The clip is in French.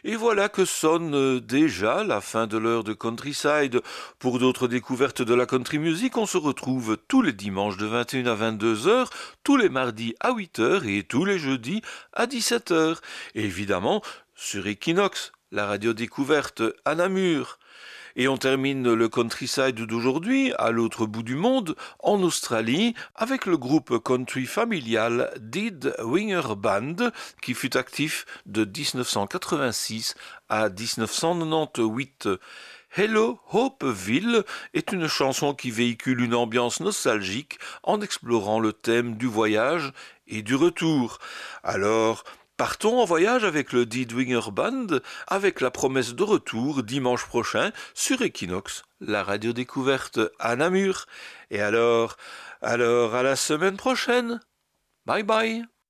Et voilà que sonne déjà la fin de l'heure de Countryside. Pour d'autres découvertes de la country music, on se retrouve tous les dimanches de 21 à 22 heures, tous les mardis à 8 heures et tous les jeudis à 17 heures. Et évidemment, sur Equinox, la radio découverte à Namur. Et on termine le countryside d'aujourd'hui, à l'autre bout du monde, en Australie, avec le groupe country familial Dead Winger Band, qui fut actif de 1986 à 1998. Hello Hopeville est une chanson qui véhicule une ambiance nostalgique en explorant le thème du voyage et du retour. Alors, partons en voyage avec le Dead Winger Band, avec la promesse de retour dimanche prochain sur Equinox, la radio découverte à Namur. Et alors à la semaine prochaine. Bye bye.